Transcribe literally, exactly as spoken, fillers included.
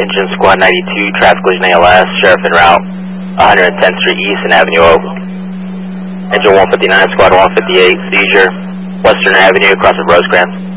Engine Squad ninety-two, traffic collision A L S, Sheriff en route, one hundred tenth Street East and Avenue over. Engine one fifty-nine, Squad one fifty-eight, seizure, Western Avenue across from Rosecrans.